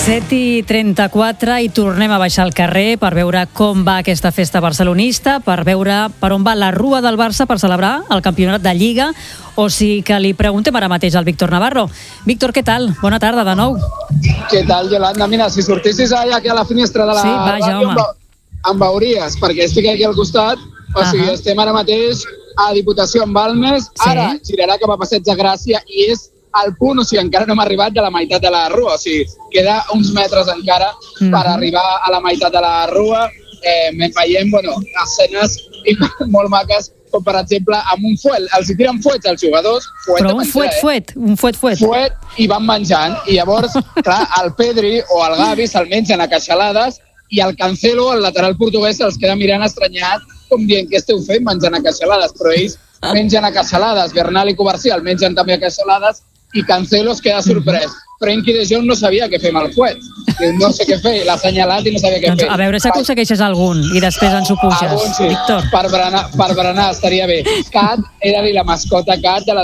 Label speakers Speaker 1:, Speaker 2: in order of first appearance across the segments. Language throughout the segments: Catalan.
Speaker 1: 7:34 i tornem a baixar al carrer per veure com va aquesta festa barcelonista, per veure per on va la rua del Barça per celebrar el campionat de Lliga, o sigui que li preguntem ara mateix al Víctor Navarro. Víctor, què tal? Bona tarda de nou.
Speaker 2: Què tal, Yolanda? Mira, si sortissis allà aquí a la finestra de la ràdio em veuries, perquè estic aquí al costat, o sigui, estem ara mateix a Diputació en Balmes, ara girarà cap a Passeig de Gràcia i és al punt, o sigui, encara no hem arribat de la meitat de la rua, o sigui, queda uns metres encara per arribar a la meitat de la rua. Veiem, escenes molt maques, com per exemple amb un fuet, els hi tiren fuets als jugadors.
Speaker 1: Però un fuet.
Speaker 2: Fuet i van menjant, i llavors, clar, el Pedri o el Gavi se'l mengen a queixalades i el Cancelo, el lateral portuguès, se'ls queda mirant estranyat, com dient, què esteu fent menjant a queixalades? Però ells mengen a queixalades, Bernal i Covarsí el mengen també a queixalades, i Cancelo es queda sorprès. Frenkie de Jong no sabia què fer amb el fuet. No sé què fer, l'ha assenyalat i no sabia què fer.
Speaker 1: A veure si aconsegueixes algun i després ens ho puges.
Speaker 2: Sí.
Speaker 1: Víctor.
Speaker 2: Per berenar estaria bé. Kat era la mascota Kat de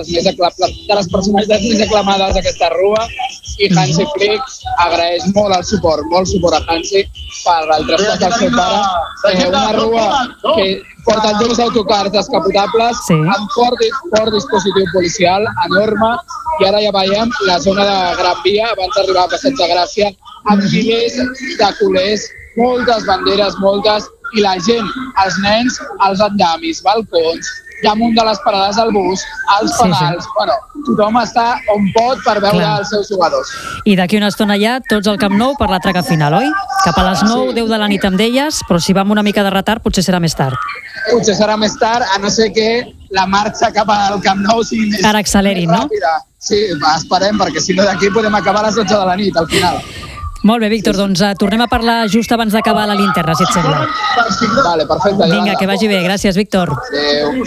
Speaker 2: les personalitats més aclamades d'aquesta rua, i Hansi Flick agraeix molt el suport, molt suport a Hansi per el traspàs del seu pare. Una rua que porta dos autocars descapotables amb fort dispositiu policial enorme, i ara ja veiem la zona de Gran Via abans d'arribar a Passeig de Gràcia amb milers de culers, moltes banderes, i la gent, els nens, als andamis, balcons, damunt de les parades del bus, als fanals, tothom està on pot per veure els seus jugadors.
Speaker 1: I d'aquí una estona ja, tots al Camp Nou per la traca final, oi? Cap a les 9, 10 de la nit em deies, però si va amb una mica de retard potser serà més tard.
Speaker 2: Potser serà més tard, a no ser que la marxa cap al Camp Nou sigui més
Speaker 1: ara accelerin, no?
Speaker 2: Sí, esperem, perquè si no d'aquí podem acabar a les 12 de la nit, al final.
Speaker 1: Molt bé, Víctor, doncs tornem a parlar just abans d'acabar la linterna, si et sembla.
Speaker 2: Vale, perfecte.
Speaker 1: Vinga, que vagi bé. Gràcies, Víctor.
Speaker 2: Adéu.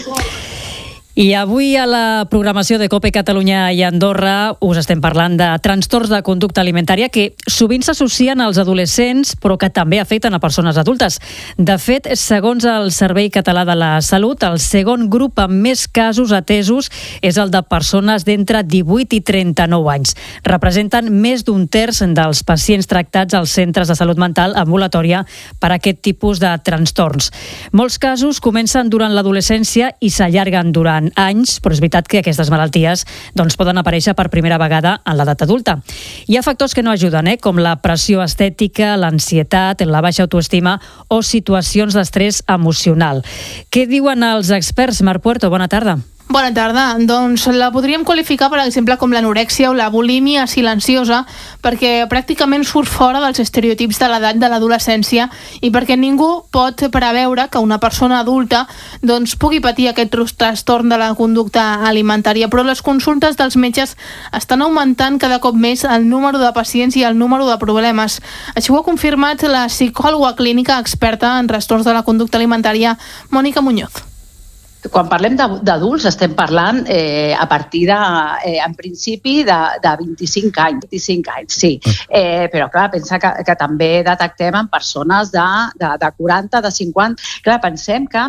Speaker 1: I avui a la programació de COPE Catalunya i Andorra us estem parlant de trastorns de conducta alimentària que sovint s'associen als adolescents però que també afecten a persones adultes. De fet, segons el Servei Català de la Salut, el segon grup amb més casos atesos és el de persones d'entre 18 i 39 anys. Representen més d'un terç dels pacients tractats als centres de salut mental ambulatòria per aquest tipus de trastorns. Molts casos comencen durant l'adolescència i s'allarguen durant anys, però és veritat que aquestes malalties poden aparèixer per primera vegada en l'edat adulta. Hi ha factors que no ajuden, com la pressió estètica, l'ansietat, la baixa autoestima o situacions d'estrès emocional. Què diuen els experts? Marc Puerto, bona tarda.
Speaker 3: Bona tarda. Doncs la podríem qualificar, per exemple, com l'anorèxia o la bulímia silenciosa, perquè pràcticament surt fora dels estereotips de l'edat de l'adolescència i perquè ningú pot preveure que una persona adulta pugui patir aquest trastorn de la conducta alimentària. Però les consultes dels metges estan augmentant cada cop més el número de pacients i el número de problemes. Així ho ha confirmat la psicòloga clínica experta en trastorns de la conducta alimentària, Mònica Muñoz.
Speaker 4: Quan parlem d'adults estem parlant a partir en principi de 25 anys. 25 anys, sí. Però clar, pensa que també detectem en persones de 40, de 50. Clar, pensem que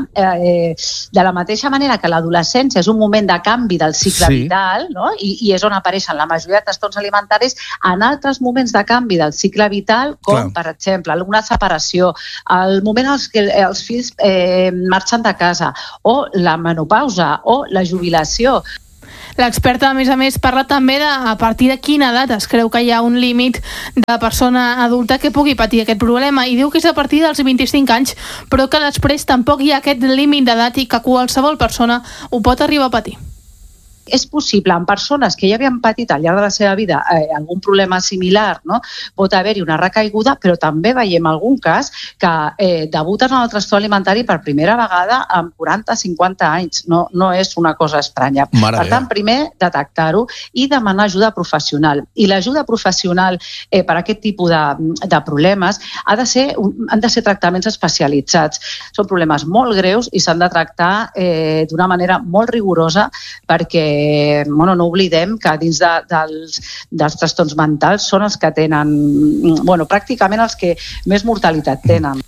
Speaker 4: de la mateixa manera que l'adolescència és un moment de canvi del cicle vital, no? I és on apareixen la majoria de trastorns alimentaris, en altres moments de canvi del cicle vital, com per exemple una separació, el moment en què els fills marxen de casa, o la menopausa o la jubilació.
Speaker 3: L'experta, a més, parla també de a partir de quina edat es creu que hi ha un límit de persona adulta que pugui patir aquest problema, i diu que és a partir dels 25 anys, però que després tampoc hi ha aquest límit d'edat i que qualsevol persona ho pot arribar a patir.
Speaker 4: És possible, en persones que ja havien patit al llarg de la seva vida algun problema similar, no? Pot haver-hi una recaiguda, però també veiem algun cas que debuten en el trastorn alimentari per primera vegada amb 40-50 anys. No és una cosa estranya. Per tant, primer, detectar-ho i demanar ajuda professional. I l'ajuda professional per aquest tipus de problemes han de ser tractaments especialitzats. Són problemes molt greus i s'han de tractar d'una manera molt rigorosa, perquè no oblidem que dins dels trastorns mentals són els que tenen, pràcticament els que més mortalitat tenen.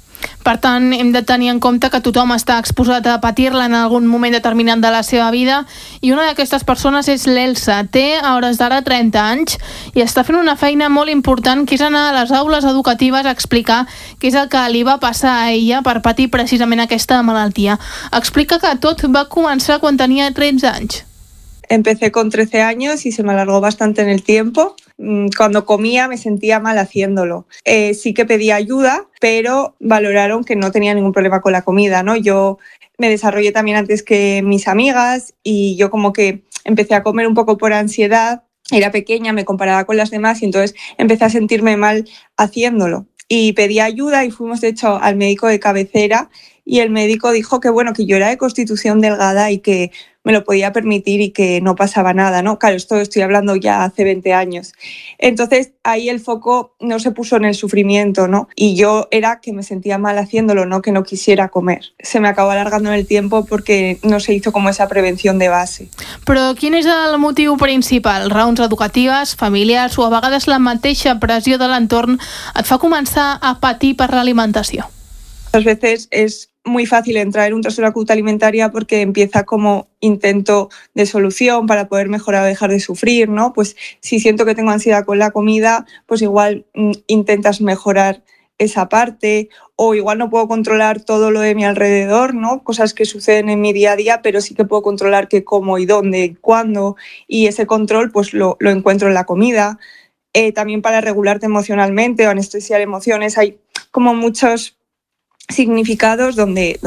Speaker 3: Per tant, hem de tenir en compte que tothom està exposat a patir-la en algun moment determinat de la seva vida, i una d'aquestes persones és l'Elsa. Té a hores d'ara 30 anys i està fent una feina molt important, que és anar a les aules educatives a explicar què és el que li va passar a ella per patir precisament aquesta malaltia. Explica que tot va començar quan tenia 13 anys.
Speaker 5: Empecé con 13 años y se me alargó bastante en el tiempo. Cuando comía me sentía mal haciéndolo. Sí que pedí ayuda, pero valoraron que no tenía ningún problema con la comida, ¿no? Yo me desarrollé también antes que mis amigas y yo como que empecé a comer un poco por ansiedad. Era pequeña, me comparaba con las demás y entonces empecé a sentirme mal haciéndolo. Y pedí ayuda y fuimos de hecho al médico de cabecera y el médico dijo que bueno, que yo era de constitución delgada y que me lo podía permitir y que no pasaba nada, ¿no? Claro, esto estoy hablando ya hace 20 años. Entonces ahí el foco no se puso en el sufrimiento, ¿no? Y yo era que me sentía mal haciéndolo, no que no quisiera comer. Se me acabó alargando en el tiempo porque no se hizo como esa prevención de base.
Speaker 3: Però quin és el motiu principal? Raons educatives, familiars o a vegades la mateixa pressió de l'entorn et fa començar a patir per l'alimentació?
Speaker 5: Muchas veces es muy fácil entrar en un trastorno de conducta alimentaria porque empieza como intento de solución para poder mejorar o dejar de sufrir, ¿no? Pues si siento que tengo ansiedad con la comida, pues igual intentas mejorar esa parte, o igual no puedo controlar todo lo de mi alrededor, ¿no? Cosas que suceden en mi día a día, pero sí que puedo controlar qué como y dónde y cuándo, y ese control pues lo encuentro en la comida. También para regularte emocionalmente o anestesiar emociones hay como muchos significados donde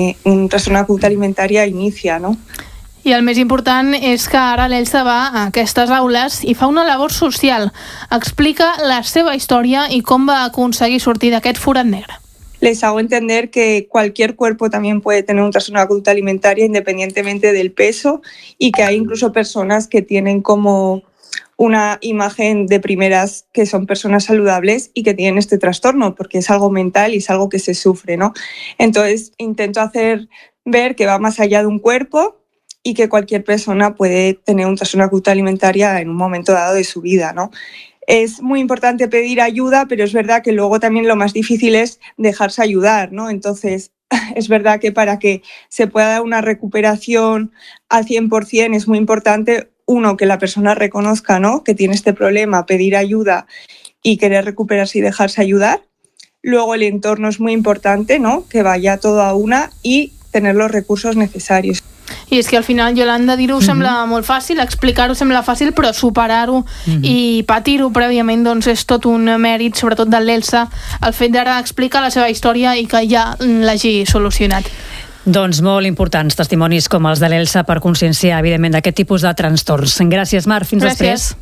Speaker 5: un trastorno de conducta alimentaria inicia, no?
Speaker 3: I el més important és que ara l'Elsa va a aquestes aules i fa una labor social. Explica la seva història i com va aconseguir sortir d'aquest forat negre.
Speaker 5: Les hago entender que cualquier cuerpo también puede tener un trastorno de conducta alimentaria independientemente del peso y que hay incluso personas que tienen como una imagen de primeras que son personas saludables y que tienen este trastorno, porque es algo mental y es algo que se sufre, ¿no? Entonces intento hacer ver que va más allá de un cuerpo y que cualquier persona puede tener un trastorno de conducta alimentaria en un momento dado de su vida, ¿no? Es muy importante pedir ayuda, pero es verdad que luego también lo más difícil es dejarse ayudar, ¿no? Entonces es verdad que para que se pueda dar una recuperación al 100% es muy importante, uno, que la persona reconozca, ¿no?, que tiene este problema, pedir ayuda y querer recuperarse y dejarse ayudar. Luego el entorno es muy importante, ¿no?, que vaya todo a una y tener los recursos necesarios.
Speaker 3: I és que al final, Yolanda, dir-ho sembla molt fàcil, explicar-ho sembla fàcil, però superar-ho i patir-ho prèviament doncs és tot un mèrit, sobretot de l'Elsa, el fet d'ara explicar la seva història i que ja l'hagi solucionat.
Speaker 1: Doncs molt importants testimonis com els de l'Elsa per conscienciar, evidentment, d'aquest tipus de trastorns. Gràcies, Mar. Fins després.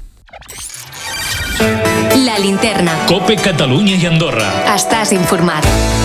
Speaker 6: La Linterna.
Speaker 7: COPE Catalunya i Andorra.
Speaker 6: Estàs informat.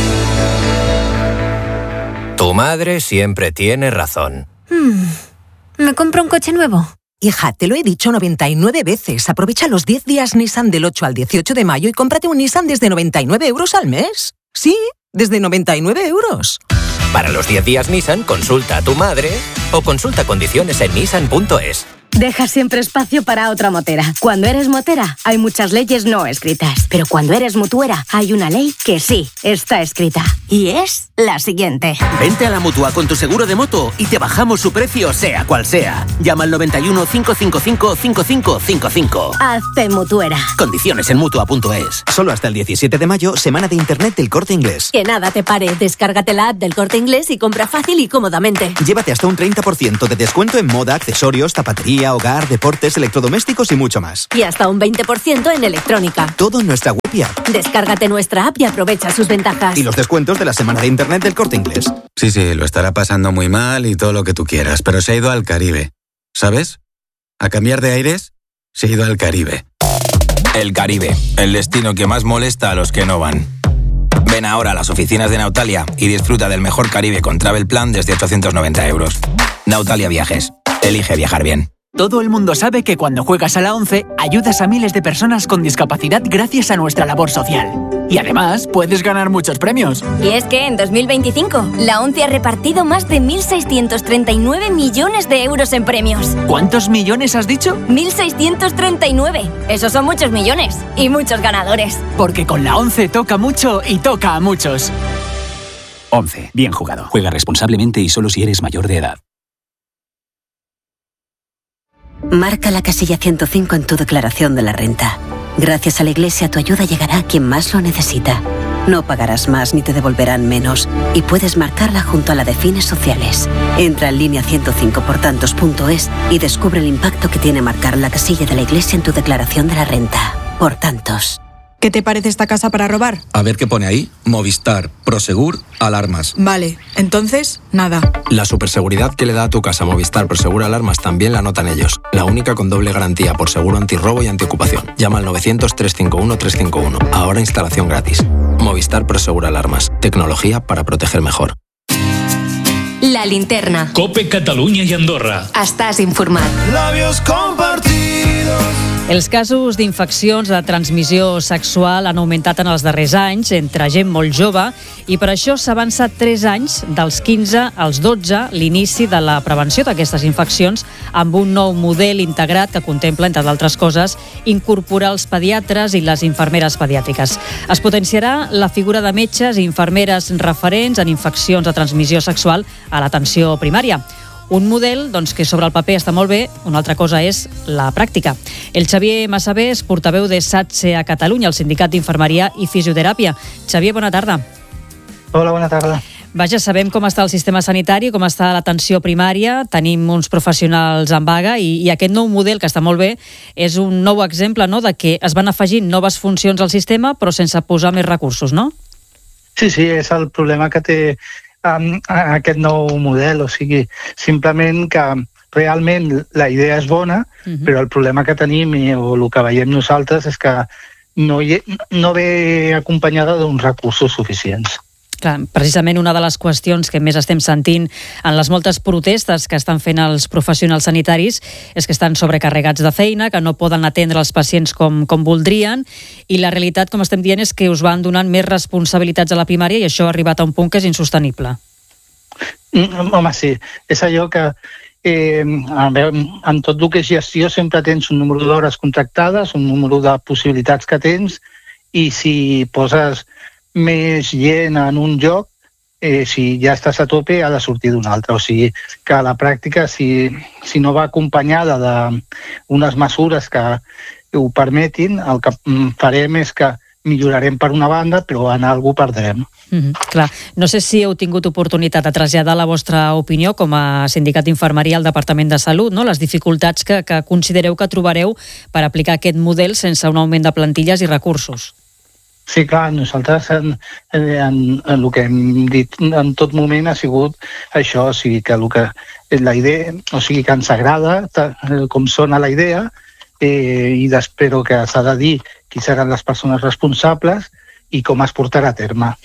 Speaker 8: Tu madre siempre tiene razón.
Speaker 9: ¿Me compro un coche nuevo? Hija, te lo he dicho 99 veces. Aprovecha los 10 días Nissan del 8 al 18 de mayo y cómprate un Nissan desde 99 euros al mes. Sí, desde 99 euros.
Speaker 8: Para los 10 días Nissan, consulta a tu madre o consulta condiciones en nissan.es.
Speaker 10: Deja siempre espacio para otra motera. Cuando eres motera, hay muchas leyes no escritas. Pero cuando eres mutuera, hay una ley que sí está escrita. Y es la siguiente.
Speaker 11: Vente a la Mutua con tu seguro de moto y te bajamos su precio sea cual sea. Llama al 91 555 5555.
Speaker 10: Hazte mutuera.
Speaker 11: Condiciones en Mutua.es.
Speaker 12: Solo hasta el 17 de mayo, semana de internet del Corte Inglés.
Speaker 10: Que nada te pare. Descárgate la app del Corte Inglés y compra fácil y cómodamente.
Speaker 12: Llévate hasta un 30% de descuento en moda, accesorios, zapatería, hogar, deportes, electrodomésticos y mucho más.
Speaker 10: Y hasta un 20% en electrónica.
Speaker 12: Todo en nuestra web y app.
Speaker 10: Descárgate nuestra app y aprovecha sus ventajas.
Speaker 12: Y los descuentos de la semana de internet del Corte Inglés.
Speaker 13: Sí, lo estará pasando muy mal y todo lo que tú quieras, pero se ha ido al Caribe. ¿Sabes? A cambiar de aires, se ha ido al Caribe.
Speaker 14: El Caribe, el destino que más molesta a los que no van. Ven ahora a las oficinas de Nautalia y disfruta del mejor Caribe con Travel Plan desde 890 euros. Nautalia Viajes. Elige viajar bien.
Speaker 15: Todo el mundo sabe que cuando juegas a la 11 ayudas a miles de personas con discapacidad gracias a nuestra labor social. Y además puedes ganar muchos premios.
Speaker 16: Y es que en 2025 la 11 ha repartido más de 1.639 millones de euros en premios.
Speaker 15: ¿Cuántos millones has dicho?
Speaker 16: 1.639. Esos son muchos millones y muchos ganadores.
Speaker 15: Porque con la 11 toca mucho y toca a muchos. 11. Bien jugado. Juega responsablemente y solo si eres mayor de edad.
Speaker 17: Marca la casilla 105 en tu declaración de la renta. Gracias a la Iglesia, tu ayuda llegará a quien más lo necesita. No pagarás más ni te devolverán menos. Y puedes marcarla junto a la de fines sociales. Entra en línea 105portantos.es y descubre el impacto que tiene marcar la casilla de la Iglesia en tu declaración de la renta. Por tantos.
Speaker 18: ¿Qué te parece esta casa para robar?
Speaker 19: A ver qué pone ahí. Movistar, Prosegur, alarmas.
Speaker 18: Vale, entonces, nada.
Speaker 19: La superseguridad que le da a tu casa Movistar Prosegur Alarmas también la notan ellos. La única con doble garantía por seguro antirrobo y antiocupación. Llama al 900-351-351. Ahora instalación gratis. Movistar Prosegur Alarmas. Tecnología para proteger mejor.
Speaker 6: La linterna.
Speaker 7: COPE Catalunya i Andorra.
Speaker 6: Estàs informat.
Speaker 20: Labios compartidos.
Speaker 1: Els casos d'infeccions de transmissió sexual han augmentat en els darrers anys entre gent molt jove i per això s'ha avançat 3 anys, dels 15 als 12, l'inici de la prevenció d'aquestes infeccions amb un nou model integrat que contempla, entre d'altres coses, incorporar els pediatres i les infermeres pediàtriques. Es potenciarà la figura de metges i infermeres referents en infeccions de transmissió sexual a l'atenció primària. Un model que sobre el paper està molt bé, una altra cosa és la pràctica. El Xavier Massavé és portaveu de SATSE a Catalunya, el Sindicat d'Infermeria i Fisioteràpia. Xavier, bona tarda.
Speaker 21: Hola, bona tarda.
Speaker 1: Vaja, sabem com està el sistema sanitari, com està l'atenció primària, tenim uns professionals en vaga i aquest nou model, que està molt bé, és un nou exemple, no?, de que es van afegint noves funcions al sistema però sense posar més recursos, no?
Speaker 21: Sí, és el problema que té aquest nou model, o sigui, simplement que realment la idea és bona, però el problema que tenim o el que veiem nosaltres és que no ve acompanyada d'uns recursos suficients.
Speaker 1: Clar, precisament una de les qüestions que més estem sentint en les moltes protestes que estan fent els professionals sanitaris és que estan sobrecarregats de feina, que no poden atendre els pacients com voldrien, i la realitat, com estem dient, és que us van donant més responsabilitats a la primària i això ha arribat a un punt que és insostenible.
Speaker 21: Home, sí. És allò que en tot el que és gestió sempre tens un número d'hores contractades, un número de possibilitats que tens, i si poses més gent en un lloc, si ja estàs a tope, ha de sortir d'un altre. O sigui, que a la pràctica, si no va acompanyada d'unes mesures que ho permetin, el que farem és que millorarem per una banda, però en alguna cosa perdrem.
Speaker 1: Clar, no sé si heu tingut oportunitat de traslladar la vostra opinió com a sindicat d'infermeria al Departament de Salut, no? Les dificultats que considereu que trobareu per aplicar aquest model sense un augment de plantilles i recursos.
Speaker 21: Sí, clar, nosaltres el que hem dit en tot moment ha sigut això, o sigui, que la idea, o sigui, que ens agrada com sona la idea, i però que s'ha de dir qui seran les persones responsables i com es portarà a terme.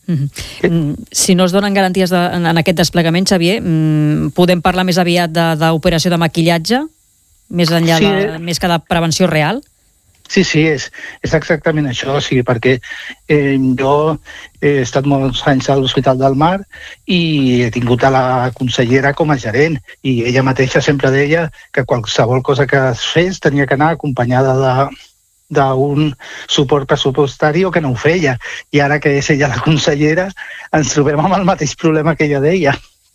Speaker 1: Si no es donen garanties en aquest desplegament, Xavier, podem parlar més aviat d'operació de maquillatge, més enllà més que de prevenció real?
Speaker 21: Sí, és exactament això, o sigui, perquè jo he estat molts anys a l'Hospital del Mar i he tingut a la consellera com a gerent, i ella mateixa sempre deia que qualsevol cosa que es fes tenia que anar acompanyada d'un suport pressupostari o que no ho feia. I ara que és ella la consellera ens trobem amb el mateix problema que ella deia.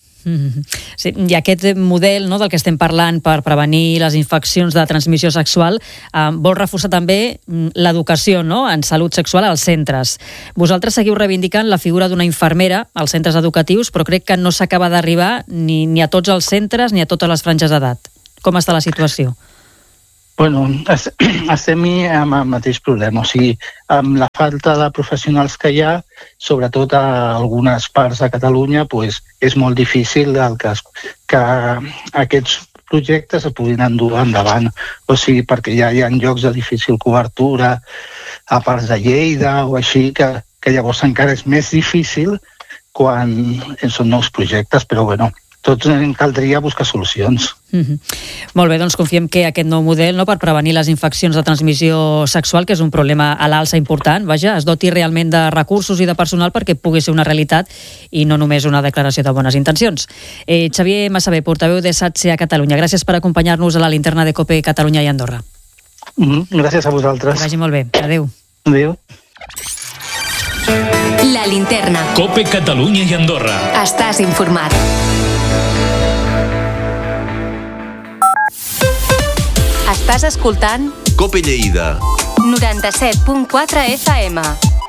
Speaker 1: Sí, i aquest model, no, del que estem parlant per prevenir les infeccions de transmissió sexual vol reforçar també l'educació, no, en salut sexual als centres. Vosaltres seguiu reivindicant la figura d'una infermera als centres educatius, però crec que no s'acaba d'arribar ni a tots els centres ni a totes les franges d'edat. Com està la situació?
Speaker 21: Bueno, estem amb el mateix problema, o sigui, amb la falta de professionals que hi ha, sobretot a algunes parts de Catalunya, és molt difícil que aquests projectes es puguin endur endavant, o sigui, perquè ja hi ha llocs de difícil cobertura a parts de Lleida o així, que llavors encara és més difícil quan són nous projectes, però bueno, tots caldria buscar solucions.
Speaker 1: Molt bé, doncs confiem que aquest nou model, no, per prevenir les infeccions de transmissió sexual, que és un problema a l'alça important, es doti realment de recursos i de personal perquè pugui ser una realitat i no només una declaració de bones intencions. Xavier Massavé, portaveu de SATSE a Catalunya, gràcies per acompanyar-nos a la linterna de COPE Catalunya i Andorra.
Speaker 21: Gràcies a vosaltres.
Speaker 1: Que vagi molt bé. Adéu.
Speaker 21: Adéu.
Speaker 6: La linterna.
Speaker 7: Cope Catalunya i Andorra.
Speaker 6: Estàs informat. Estàs escoltant
Speaker 2: Cope Lleida
Speaker 6: 97.4 FM.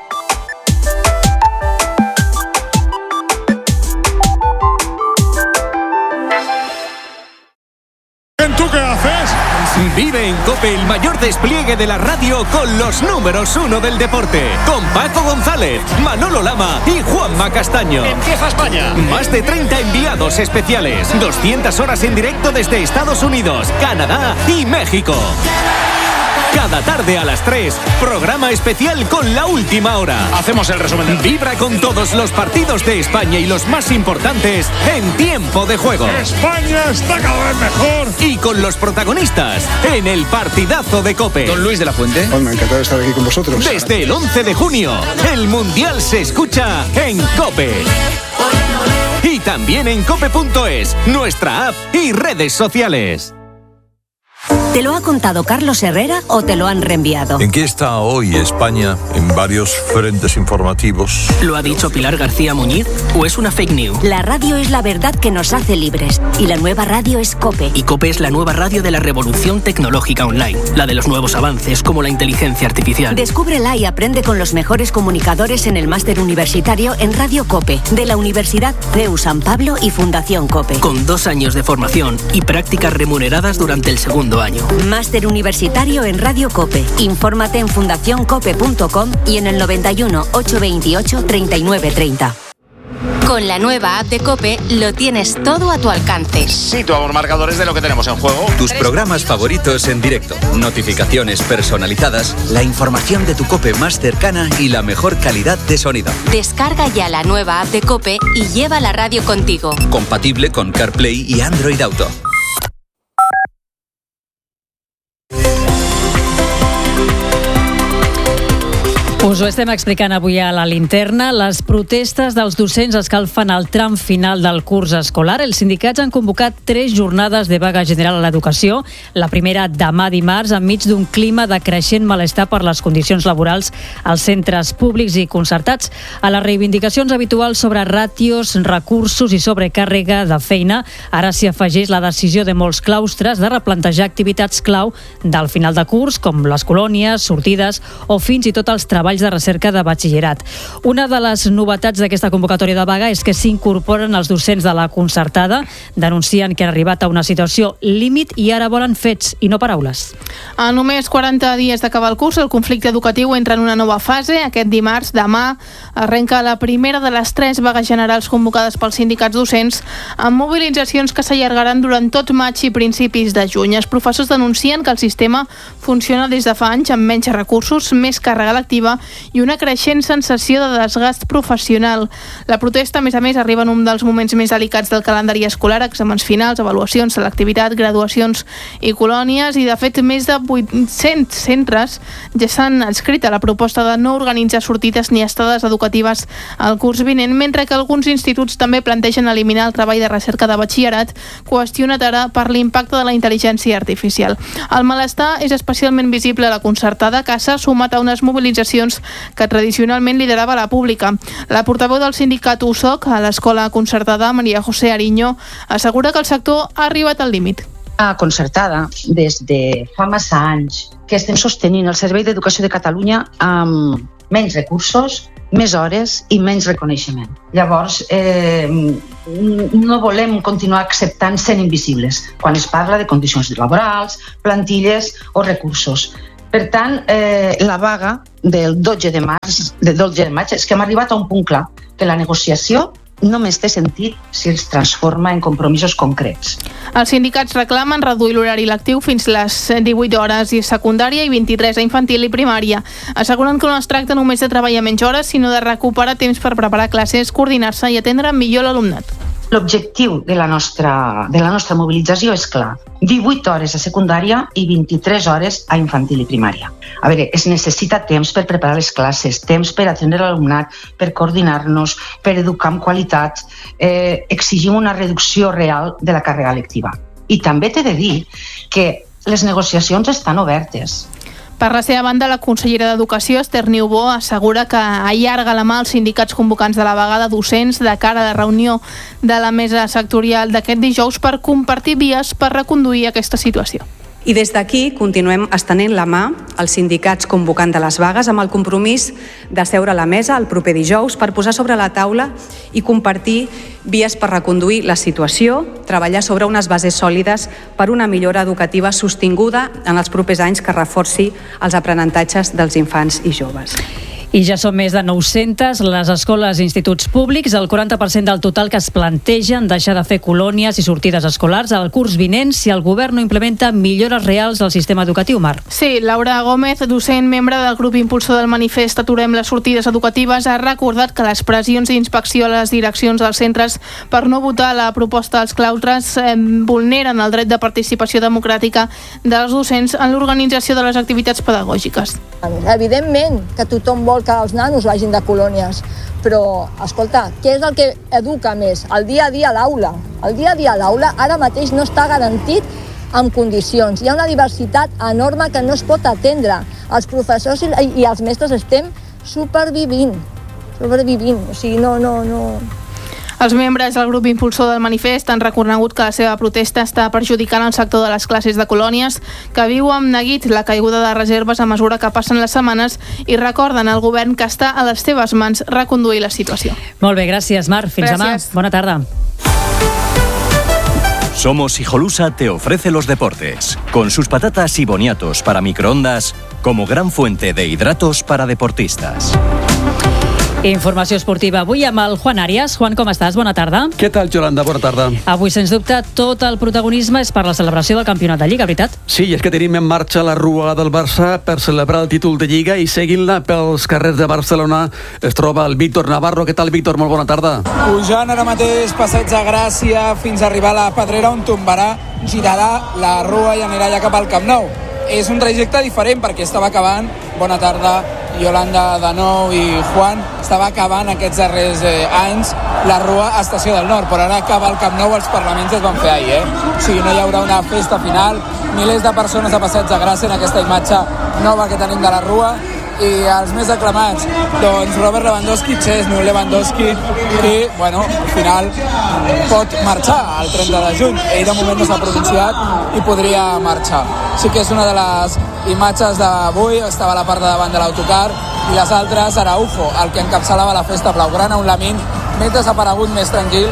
Speaker 22: ¿Tú qué haces?
Speaker 23: Vive en COPE el mayor despliegue de la radio con los números 1 del deporte. Con Paco González, Manolo Lama y Juanma Castaño.
Speaker 22: ¡Empieza España!
Speaker 23: Más de 30 enviados especiales. 200 horas en directo desde Estados Unidos, Canadá y México. Cada tarde a las 3, programa especial con La Última Hora.
Speaker 22: Hacemos el resumen.
Speaker 23: Vibra con todos los partidos de España y los más importantes en tiempo de juego.
Speaker 22: España está cada vez mejor.
Speaker 23: Y con los protagonistas en el partidazo de COPE.
Speaker 22: Don Luis de la Fuente.
Speaker 24: Pues me encanta estar aquí con vosotros.
Speaker 23: Desde el 11 de junio, el Mundial se escucha en COPE. Y también en cope.es, nuestra app y redes sociales.
Speaker 10: ¿Te lo ha contado Carlos Herrera o te lo han reenviado?
Speaker 25: ¿En qué está hoy España en varios frentes informativos?
Speaker 26: ¿Lo ha dicho Pilar García Muñiz o es una fake news?
Speaker 10: La radio es la verdad que nos hace libres y la nueva radio es COPE.
Speaker 26: Y COPE es la nueva radio de la revolución tecnológica online, la de los nuevos avances como la inteligencia artificial.
Speaker 10: Descúbrela y aprende con los mejores comunicadores en el máster universitario en Radio COPE de la Universidad CEU San Pablo y Fundación COPE.
Speaker 26: Con 2 años de formación y prácticas remuneradas durante el segundo año.
Speaker 10: Máster universitario en Radio COPE. Infórmate en fundacioncope.com y en el 91 828 3930.
Speaker 6: Con la nueva app de COPE lo tienes todo a tu alcance.
Speaker 22: Situamos marcadores de lo que tenemos en juego.
Speaker 27: Tus programas favoritos en directo, notificaciones personalizadas, la información de tu COPE más cercana y la mejor calidad de sonido.
Speaker 6: Descarga ya la nueva app de COPE y lleva la radio contigo.
Speaker 27: Compatible con CarPlay y Android Auto.
Speaker 1: Us ho estem explicant avui a la linterna. Les protestes dels docents escalfen el tram final del curs escolar. Els sindicats han convocat 3 jornades de vaga general a l'educació. La primera demà dimarts, enmig d'un clima de creixent malestar per les condicions laborals als centres públics i concertats. A les reivindicacions habituals sobre ràtios, recursos i sobrecàrrega de feina, ara s'hi afegeix la decisió de molts claustres de replantejar activitats clau del final de curs, com les colònies, sortides o fins i tot els treballs de recerca de batxillerat. Una de les novetats d'aquesta convocatòria de vaga és que s'incorporen els docents de la concertada, denuncien que han arribat a una situació límit i ara volen fets i no paraules.
Speaker 3: A només 40 dies d'acabar el curs, el conflicte educatiu entra en una nova fase. Aquest dimarts, demà, arrenca la primera de les 3 vagues generals convocades pels sindicats docents, amb mobilitzacions que s'allargaran durant tot maig i principis de juny. Els professors denuncien que el sistema funciona des de fa anys amb menys recursos, més càrrega lectiva i una creixent sensació de desgast professional. La protesta, a més, arriba en un dels moments més delicats del calendari escolar, exàmens finals, avaluacions, selectivitat, graduacions i colònies, i de fet més de 800 centres ja s'han adscrit a la proposta de no organitzar sortides ni estades educatives al curs vinent, mentre que alguns instituts també plantegen eliminar el treball de recerca de batxillerat, qüestionat ara per l'impacte de la intel·ligència artificial. El malestar és especialment visible a la concertada, que s'ha sumat a unes mobilitzacions que tradicionalment liderava la pública. La portaveu del sindicat USOC a l'escola concertada, Maria José Ariño, assegura que el sector ha arribat al límit.
Speaker 4: La concertada, des de fa massa anys que estem sostenint el Servei d'Educació de Catalunya amb menys recursos, més hores i menys reconeixement. Llavors, no volem continuar acceptant sent invisibles quan es parla de condicions laborals, plantilles o recursos. Per tant, la vaga del 12 de maig és que hem arribat a un punt clar, que la negociació només té sentit si es transforma en compromisos concrets.
Speaker 3: Els sindicats reclamen reduir l'horari lectiu fins les 18 hores i secundària i 23 a infantil i primària. Asseguren que no es tracta només de treballar menys hores, sinó de recuperar temps per preparar classes, coordinar-se i atendre millor l'alumnat.
Speaker 4: L'objectiu de la nostra mobilització és clar. 18 hores a secundària i 23 hores a infantil i primària. A veure, es necessita temps per preparar les classes, temps per atendre l'alumnat, per coordinar-nos, per educar amb qualitat. Exigim una reducció real de la càrrega lectiva. I també t'he de dir que les negociacions estan obertes.
Speaker 3: Per la seva banda, la consellera d'Educació, Esther Niubó, assegura que allarga la mà als sindicats convocants de la vaga de docents de cara a la reunió de la mesa sectorial d'aquest dijous per compartir vies per reconduir aquesta situació.
Speaker 2: I des d'aquí continuem estenent la mà als sindicats convocant de les vagues amb el compromís de seure a la mesa el proper dijous per posar sobre la taula i compartir vies per reconduir la situació, treballar sobre unes bases sòlides per una millora educativa sostinguda en els propers anys que reforci els aprenentatges dels infants i joves.
Speaker 1: I ja són més de 900 les escoles i instituts públics, el 40% del total que es plantegen deixar de fer colònies i sortides escolars al curs vinent si el govern no implementa millores reals del sistema educatiu, Mar.
Speaker 3: Sí, Laura Gómez, docent, membre del grup impulsor del manifest Aturem les sortides educatives, ha recordat que les pressions d'inspecció a les direccions dels centres per no votar la proposta dels claustres vulneren el dret de participació democràtica dels docents en l'organització de les activitats pedagògiques.
Speaker 5: Evidentment que tothom vol que els nanos vagin de colònies, però, escolta, què és el que educa més? El dia a dia a l'aula. El dia a dia a l'aula ara mateix no està garantit en condicions. Hi ha una diversitat enorme que no es pot atendre. Els professors i els mestres estem supervivint. O sigui, no.
Speaker 3: Els membres del grup impulsor del manifest han reconegut que la seva protesta està perjudicant el sector de les classes de colònies, que viu amb neguit la caiguda de reserves a mesura que passen les setmanes i recorden al govern que està a les seves mans reconduir la situació.
Speaker 1: Molt bé, gràcies, Mar. Fins demà. Bona tarda.
Speaker 23: Somos Hijolusa te ofrece los deportes, con sus patatas y boniatos para microondas como gran fuente de hidratos para deportistas.
Speaker 1: Informació esportiva avui amb el Juan Arias. Juan, com estàs? Bona tarda.
Speaker 8: Què tal, Yolanda? Bona tarda.
Speaker 1: Avui, sens dubte, tot el protagonisme és per la celebració del campionat de Lliga, veritat?
Speaker 8: Sí, és que tenim en marxa la Rua del Barça per celebrar el títol de Lliga i seguint-la pels carrers de Barcelona es troba el Víctor Navarro. Què tal, Víctor? Molt bona tarda.
Speaker 9: Pujant ara mateix Passeig de Gràcia fins a arribar a la Pedrera on tombarà, girarà la Rua i anirà ja cap al Camp Nou. És un trajecte diferent perquè estava acabant, bona tarda, Yolanda de nou i Juan, estava acabant aquests darrers anys la Rua a Estació del Nord, però ara acaba el Camp Nou, els parlaments es van fer ahir, O sigui, no hi haurà una festa final, milers de persones a Passeig de Gràcia en aquesta imatge nova que tenim de la Rua, i els més aclamats, doncs Robert Lewandowski, Chesney, Lewandowski, i, bueno, al final pot marxar el 30 de juny. Ell de moment no s'ha pronunciat i podria marxar. Sí que és una de les imatges d'avui, estava a la part de davant de l'autocar, i les altres, Araujo, el que encapçalava la festa blaugrana, un Lamine més desaparegut, més tranquil,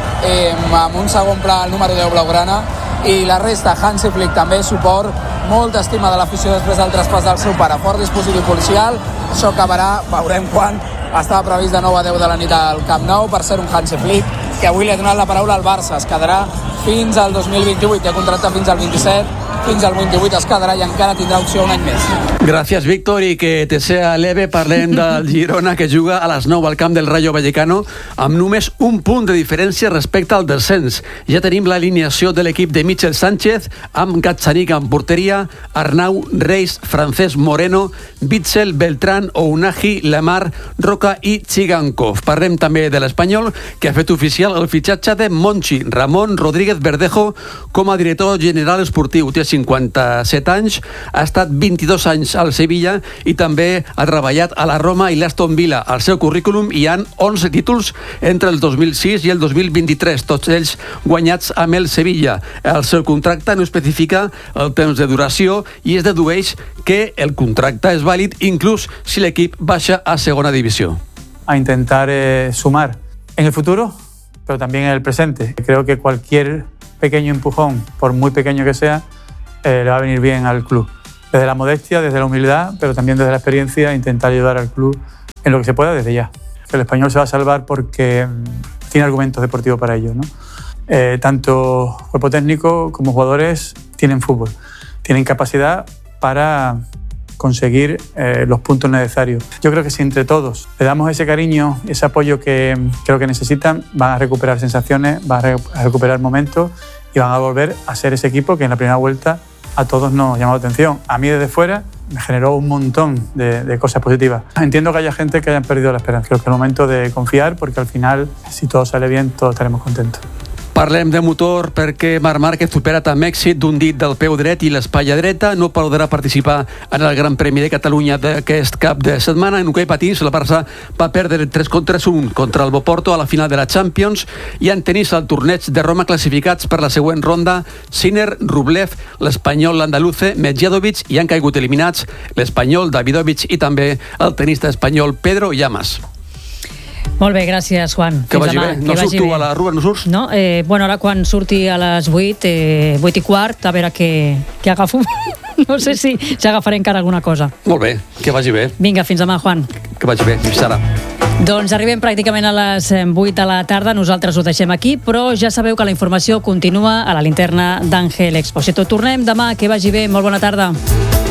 Speaker 9: amb un segon pla, el número 10 blaugrana, i la resta, Hansi Flick també, suport, molta estima de l'afició després del traspàs del seu pare, fort dispositiu policial, això acabarà, veurem quan, estava previst de 9 a 10 de la nit al Camp Nou, per ser un Hansi Flick, que avui li ha donat la paraula al Barça, es quedarà fins al 2028, té contracte fins al 27, fins al 28 es quedarà i encara tindrà opció un any més.
Speaker 8: Gràcies, Víctor, i que te sea leve. Parlem del Girona, que juga a les 9 al camp del Rayo Vallecano amb només un punt de diferència respecte al descens. Ja tenim l'alineació de l'equip de Michel Sánchez amb Gazzaniga en porteria, Arnau, Reis, Francesc Moreno, Bitzel, Beltrán, Ounahi, Lemar, Roca i Chigankov. Parlem també de l'Espanyol, que ha fet oficial el fitxatge de Monchi, Ramon Rodríguez Verdejo, com a director general esportiu. Té 57 anys, ha estat 22 anys al Sevilla i també ha treballat a la Roma i l'Aston Villa. Al seu currículum hi han 11 títols entre el 2006 i el 2023, tots ells guanyats amb el Sevilla. El seu contracte no especifica el temps de duració i es dedueix que el contracte és vàlid inclús si l'equip baixa a segona divisió.
Speaker 11: A intentar sumar en el futuro, pero también en el presente. Creo que cualquier pequeño empujón, por muy pequeño que sea, le va a venir bien al club. Desde la modestia, desde la humildad, pero también desde la experiencia, intentar ayudar al club en lo que se pueda desde ya. El Español se va a salvar porque tiene argumentos deportivos para ello, ¿no? Tanto cuerpo técnico como jugadores tienen fútbol, tienen capacidad para conseguir los puntos necesarios. Yo creo que si entre todos le damos ese cariño, ese apoyo que creo que necesitan, van a recuperar sensaciones, van a recuperar momentos y van a volver a ser ese equipo que en la primera vuelta a todos nos llamó la atención. A mí desde fuera me generó un montón de cosas positivas. Entiendo que haya gente que hayan perdido la esperanza. Creo que es el momento de confiar porque al final, si todo sale bien, todos estaremos contentos.
Speaker 8: Parlem de motor perquè Marc Márquez supera amb èxit d'un dit del peu dret i l'espatlla dreta. No podrà participar en el Gran Premi de Catalunya d'aquest cap de setmana. En hoquei patins, la Barça va perdre 3-1 contra el Boporto a la final de la Champions, i en tenis al torneig de Roma classificats per la següent ronda Sinner, Rublev, l'espanyol Landaluce, Medjedovic, i han caigut eliminats l'espanyol Davidovich i també el tenista espanyol Pedro Llamas.
Speaker 1: Molt bé, gràcies, Juan.
Speaker 8: Que vagi bé. No surts tu a la rua, no surts?
Speaker 1: No, ara quan surti a les 8, 8 i quart, a veure què agafo. No sé si agafaré encara alguna cosa.
Speaker 8: Molt bé, que vagi bé.
Speaker 1: Vinga, fins demà, Juan.
Speaker 8: Que vagi bé, fins ara.
Speaker 1: Doncs arribem pràcticament a les 8 de la tarda, nosaltres ho deixem aquí, però ja sabeu que la informació continua a la linterna d'Àngel Expósito. Tornem demà, que vagi bé, molt bona tarda.